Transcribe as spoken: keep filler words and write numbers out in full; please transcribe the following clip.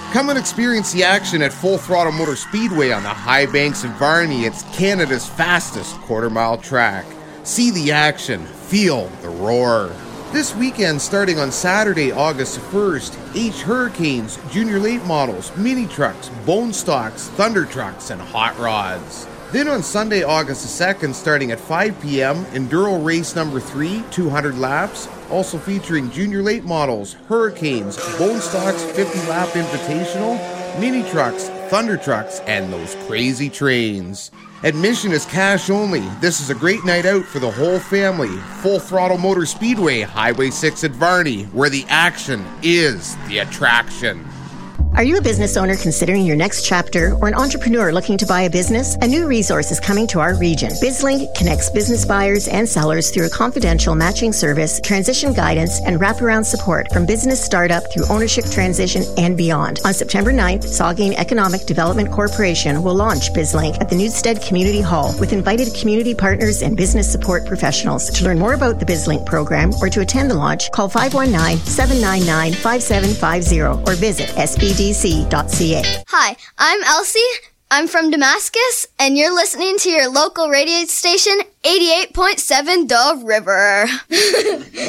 Come and experience the action at Full Throttle Motor Speedway on the high banks of Varney. It's Canada's fastest quarter-mile track. See the action, feel the roar. This weekend, starting on Saturday, August first, H Hurricanes, Junior Late Models, Mini Trucks, Bone Stocks, Thunder Trucks, and Hot Rods. Then on Sunday, August second, starting at five p.m., Enduro Race number three, two hundred laps, also featuring Junior Late Models, Hurricanes, Bone Stocks fifty-lap Invitational, Mini Trucks, Thunder Trucks, and those crazy trains. Admission is cash only. This is a great night out for the whole family. Full Throttle Motor Speedway, Highway six at Varney, where the action is the attraction. Are you a business owner considering your next chapter or an entrepreneur looking to buy a business? A new resource is coming to our region. BizLink connects business buyers and sellers through a confidential matching service, transition guidance, and wraparound support from business startup through ownership transition and beyond. On September ninth, Saugeen Economic Development Corporation will launch BizLink at the Newstead Community Hall with invited community partners and business support professionals. To learn more about the BizLink program or to attend the launch, call five one nine, seven nine nine, five seven five zero or visit S B D C dot C A. Hi, I'm Elsie. I'm from Damascus, and you're listening to your local radio station, eighty-eight point seven The River.